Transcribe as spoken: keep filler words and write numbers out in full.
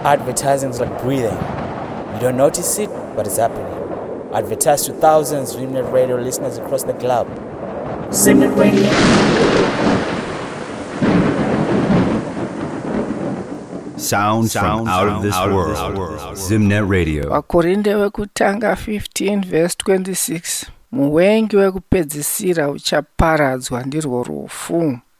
Advertising is like breathing. You don't notice it, but it's happening. Advertise to thousands of Zimnet Radio listeners across the globe. Zimnet Radio. Sound, sound out of this out world. Of this world. Zimnet Radio. Vakorinde vekutanga fifteen verse twenty-six. Muwengi wekupedzisira uchaparadzwa ndirwo rufu.